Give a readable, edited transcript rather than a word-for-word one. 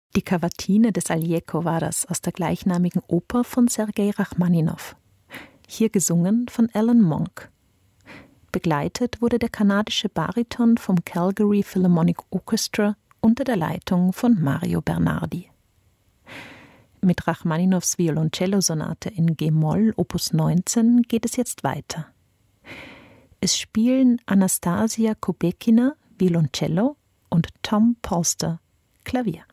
Die Kavatine des Alieco war das aus der gleichnamigen Oper von Sergei Rachmaninow. Hier gesungen von Alan Monk. Begleitet wurde der kanadische Bariton vom Calgary Philharmonic Orchestra unter der Leitung von Mario Bernardi. Mit Rachmaninows Violoncello-Sonate in G-Moll Opus 19 geht es jetzt weiter. Es spielen Anastasia Kubekina, Violoncello, und Tom Polster, Klavier.